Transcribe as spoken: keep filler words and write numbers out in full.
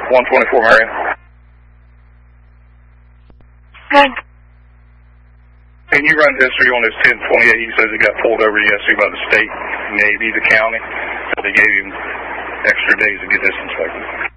one twenty-four Marion. Good. Can you run history on this ten twenty-eight? He says he got pulled over yesterday by the state Navy, the county. They gave him extra days to get this inspected.